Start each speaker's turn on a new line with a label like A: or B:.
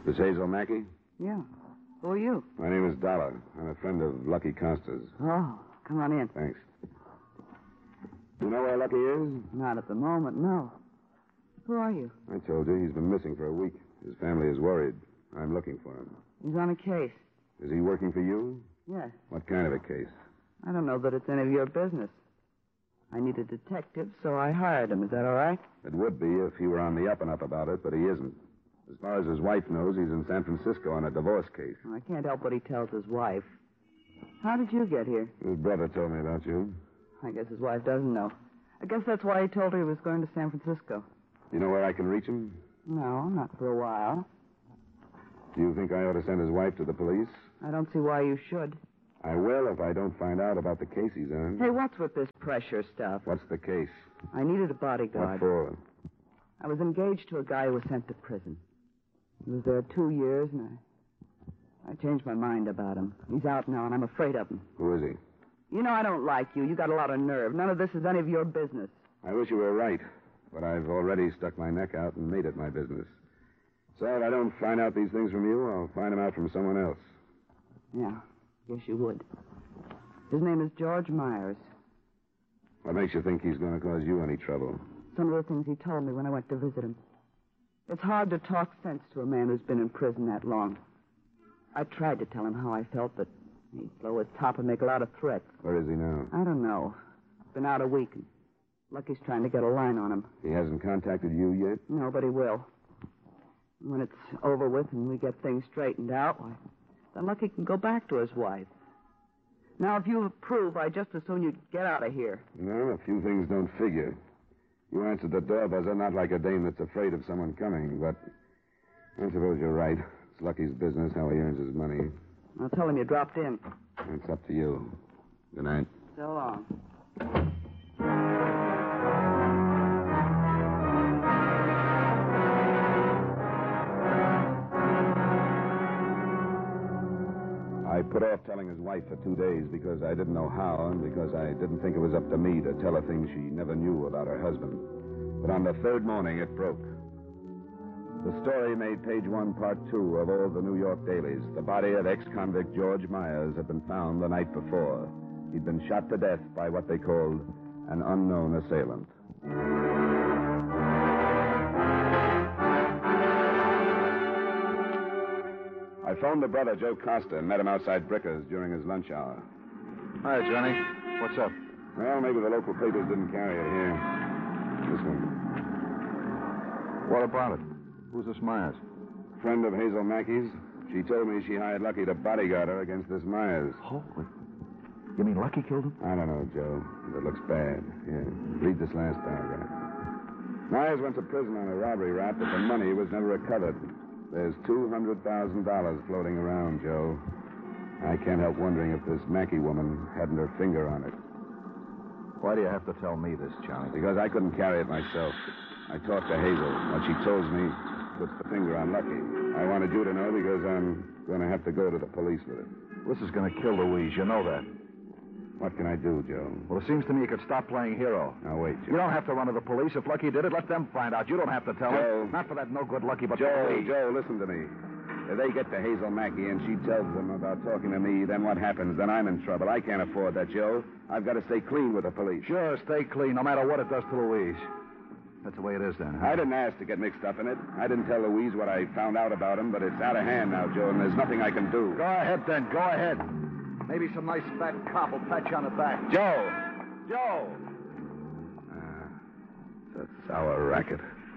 A: Miss Hazel Mackey?
B: Yeah. Who are you?
A: My name is Dollar. I'm a friend of Lucky Costa's.
B: Oh, come on in.
A: Thanks. You know where Lucky is?
B: Not at the moment, no. Who are you?
A: I told you, he's been missing for a week. His family is worried. I'm looking for him.
B: He's on a case.
A: Is he working for you?
B: Yes.
A: What kind of a case?
B: I don't know that it's any of your business. I need a detective, so I hired him. Is that all right?
A: It would be if he were on the up and up about it, but he isn't. As far as his wife knows, he's in San Francisco on a divorce case.
B: I can't help what he tells his wife. How did you get here?
A: His brother told me about you.
B: I guess his wife doesn't know. I guess that's why he told her he was going to San Francisco.
A: You know where I can reach him?
B: No, not for a while.
A: Do you think I ought to send his wife to the police?
B: I don't see why you should.
A: I will if I don't find out about the case he's in.
B: Hey, what's with this pressure stuff?
A: What's the case?
B: I needed a bodyguard.
A: What for?
B: I was engaged to a guy who was sent to prison. He was there 2 years, and I changed my mind about him. He's out now, and I'm afraid of him.
A: Who is he?
B: You know I don't like you. You got a lot of nerve. None of this is any of your business.
A: I wish you were right, but I've already stuck my neck out and made it my business. So if I don't find out these things from you, I'll find them out from someone else.
B: Yeah, guess you would. His name is George Myers.
A: What makes you think he's going to cause you any trouble?
B: Some of the things he told me when I went to visit him. It's hard to talk sense to a man who's been in prison that long. I tried to tell him how I felt, but he'd blow his top and make a lot of threats.
A: Where is he now?
B: I don't know. Been out a week, and Lucky's trying to get a line on him.
A: He hasn't contacted you yet?
B: No, but he will. When it's over with and we get things straightened out, why, then Lucky can go back to his wife. Now, if you approve, I'd just as soon you'd get out of here.
A: No, a few things don't figure. You answered the door buzzer not like a dame that's afraid of someone coming, but I suppose you're right. It's Lucky's business how he earns his money.
B: I'll tell him you dropped in.
A: It's up to you. Good night.
B: So long.
A: I put off telling his wife for 2 days because I didn't know how and because I didn't think it was up to me to tell her things she never knew about her husband. But on the third morning, it broke. The story made page 1, part 2 of all the New York dailies. The body of ex-convict George Myers had been found the night before. He'd been shot to death by what they called an unknown assailant. I phoned the brother, Joe Costa, and met him outside Bricker's during his lunch hour.
C: Hi, Johnny. What's up?
A: Well, maybe the local papers didn't carry it here. This one.
C: What about it? Who's this Myers?
A: Friend of Hazel Mackey's. She told me she hired Lucky to bodyguard her against this Myers.
C: Holy. You mean Lucky killed him?
A: I don't know, Joe. It looks bad. Here, read this last paragraph. Myers went to prison on a robbery rap, but the money was never recovered. There's $200,000 floating around, Joe. I can't help wondering if this Mackey woman hadn't her finger on it.
C: Why do you have to tell me this, Johnny?
A: Because I couldn't carry it myself. I talked to Hazel. What she tells me puts the finger on Lucky. I wanted you to know because I'm going to have to go to the police with it.
C: This is going to kill Louise. You know that.
A: What can I do, Joe?
C: Well, it seems to me you could stop playing hero.
A: Now, wait, Joe.
C: You don't have to run to the police. If Lucky did it, let them find out. You don't have to tell
A: Joe.
C: them. Not for that no-good Lucky, but for
A: Joe,
C: Louise.
A: Joe, listen to me. If they get to Hazel Mackey and she tells them about talking to me, then what happens? Then I'm in trouble. I can't afford that, Joe. I've got to stay clean with the police.
C: Sure, stay clean, no matter what it does to Louise. That's the way it is, then, huh?
A: I didn't ask to get mixed up in it. I didn't tell Louise what I found out about him, but it's out of hand now, Joe, and there's nothing I can do.
C: Go ahead, then. Go ahead. Maybe some nice fat cop will pat you on the back.
A: Joe!
C: Joe!
A: It's a sour racket.